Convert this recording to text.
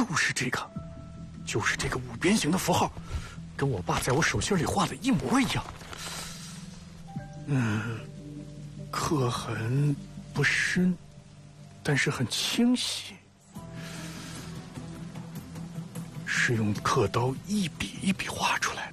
就是这个五边形的符号，跟我爸在我手心里画的一模一样。刻痕不深，但是很清晰，是用刻刀一笔一笔画出来